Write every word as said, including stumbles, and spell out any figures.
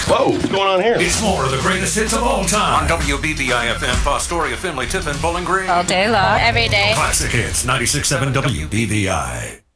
Whoa, what's going on here? It's more of the greatest hits of all time. On W B V I F M, Fostoria, Finley, Tiffin, Bowling Green. All day long. Every day. Classic hits, ninety-six point seven W B V I.